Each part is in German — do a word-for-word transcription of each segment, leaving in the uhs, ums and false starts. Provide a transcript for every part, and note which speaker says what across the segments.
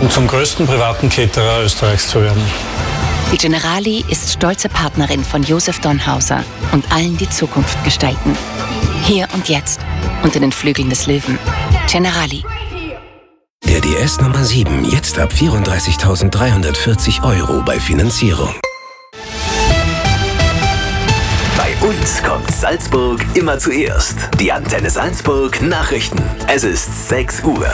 Speaker 1: um zum größten privaten Caterer Österreichs zu werden.
Speaker 2: Die Generali ist stolze Partnerin von Josef Donhauser und allen, die Zukunft gestalten. Hier und jetzt, unter den Flügeln des Löwen. Generali.
Speaker 3: Der D S Nummer sieben, jetzt ab vierunddreißigtausenddreihundertvierzig Euro bei Finanzierung.
Speaker 4: Bei uns kommt Salzburg immer zuerst. Die Antenne Salzburg Nachrichten. Es ist sechs Uhr.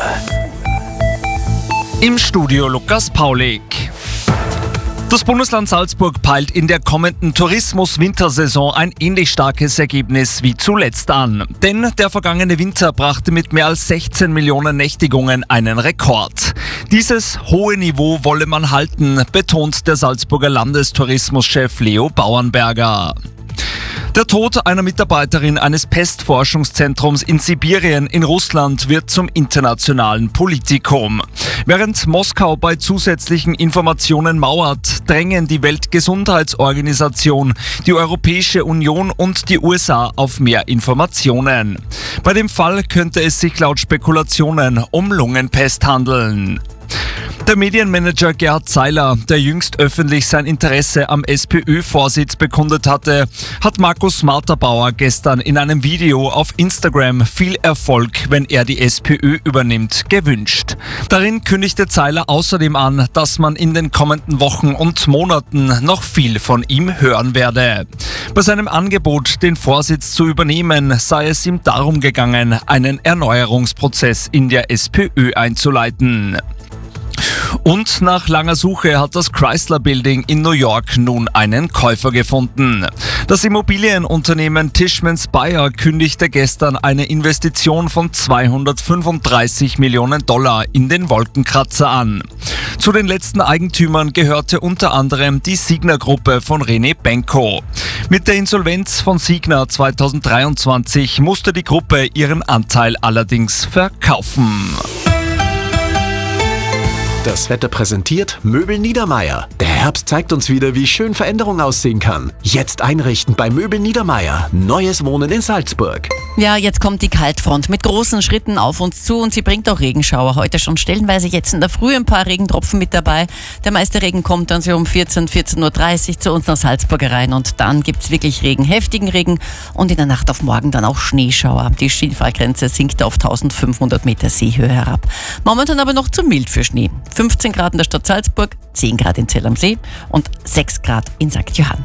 Speaker 5: Im Studio Lukas Paulik. Das Bundesland Salzburg peilt in der kommenden Tourismus-Wintersaison ein ähnlich starkes Ergebnis wie zuletzt an. Denn der vergangene Winter brachte mit mehr als sechzehn Millionen Nächtigungen einen Rekord. Dieses hohe Niveau wolle man halten, betont der Salzburger Landestourismuschef Leo Bauernberger. Der Tod einer Mitarbeiterin eines Pestforschungszentrums in Sibirien in Russland wird zum internationalen Politikum. Während Moskau bei zusätzlichen Informationen mauert, drängen die Weltgesundheitsorganisation, die Europäische Union und die U S A auf mehr Informationen. Bei dem Fall könnte es sich laut Spekulationen um Lungenpest handeln. Der Medienmanager Gerhard Zeiler, der jüngst öffentlich sein Interesse am SPÖ-Vorsitz bekundet hatte, hat Markus Marterbauer gestern in einem Video auf Instagram viel Erfolg, wenn er die SPÖ übernimmt, gewünscht. Darin kündigte Zeiler außerdem an, dass man in den kommenden Wochen und Monaten noch viel von ihm hören werde. Bei seinem Angebot, den Vorsitz zu übernehmen, sei es ihm darum gegangen, einen Erneuerungsprozess in der SPÖ einzuleiten. Und nach langer Suche hat das Chrysler Building in New York nun einen Käufer gefunden. Das Immobilienunternehmen Tishman Speyer kündigte gestern eine Investition von zweihundertfünfunddreißig Millionen Dollar in den Wolkenkratzer an. Zu den letzten Eigentümern gehörte unter anderem die Signa-Gruppe von René Benko. Mit der Insolvenz von Signa zweitausenddreiundzwanzig musste die Gruppe ihren Anteil allerdings verkaufen.
Speaker 6: Das Wetter präsentiert Möbel Niedermaier. Der Herbst zeigt uns wieder, wie schön Veränderung aussehen kann. Jetzt einrichten bei Möbel Niedermaier. Neues Wohnen in Salzburg.
Speaker 7: Ja, jetzt kommt die Kaltfront mit großen Schritten auf uns zu und sie bringt auch Regenschauer. Heute schon stellenweise, jetzt in der Früh ein paar Regentropfen mit dabei. Der meiste Regen kommt dann so um vierzehn, vierzehn Uhr dreißig zu uns nach Salzburg rein und dann gibt's wirklich Regen, heftigen Regen und in der Nacht auf morgen dann auch Schneeschauer. Die Skifallgrenze sinkt auf eintausendfünfhundert Meter Seehöhe herab. Momentan aber noch zu mild für Schnee. fünfzehn Grad in der Stadt Salzburg, zehn Grad in Zell am See und sechs Grad in Sankt Johann.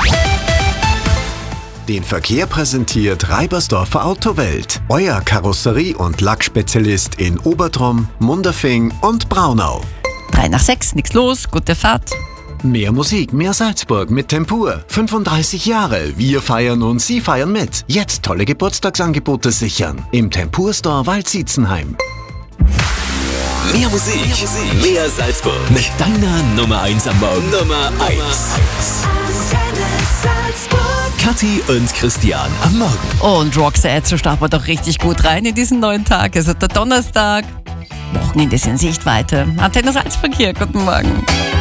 Speaker 6: Den Verkehr präsentiert Reibersdorfer Autowelt. Euer Karosserie- und Lackspezialist in Obertrum, Munderfing und Braunau.
Speaker 7: Drei nach sechs, nichts los, gute Fahrt.
Speaker 6: Mehr Musik, mehr Salzburg mit Tempur. fünfunddreißig Jahre. Wir feiern und Sie feiern mit. Jetzt tolle Geburtstagsangebote sichern. Im Tempur Store Waldsiezenheim.
Speaker 4: Mehr Musik, mehr, Musik, mehr Salzburg. Mit deiner Nummer eins am Morgen. Nummer eins. Kathi und Christian am Morgen.
Speaker 7: Und Roxette, so starten wir doch richtig gut rein in diesen neuen Tag. Es ist der Donnerstag. Wochenende ist in Sichtweite. Antenne Salzburg hier, guten Morgen.